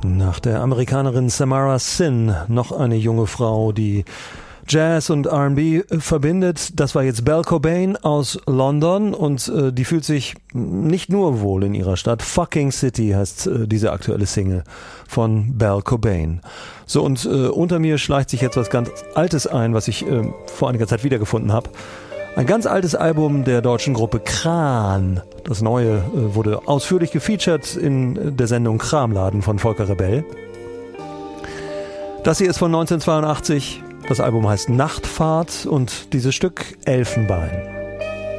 Nach der Amerikanerin Samara Sin noch eine junge Frau, die Jazz und R&B verbindet. Das war jetzt Belle Cobain aus London und die fühlt sich nicht nur wohl in ihrer Stadt. Fucking City heißt diese aktuelle Single von Belle Cobain. So, und unter mir schleicht sich jetzt was ganz Altes ein, was ich vor einiger Zeit wiedergefunden habe. Ein ganz altes Album der deutschen Gruppe Kran. Das neue wurde ausführlich gefeatured in der Sendung Kramladen von Volker Rebell. Das hier ist von 1982. Das Album heißt Nachtfahrt und dieses Stück Elfenbein.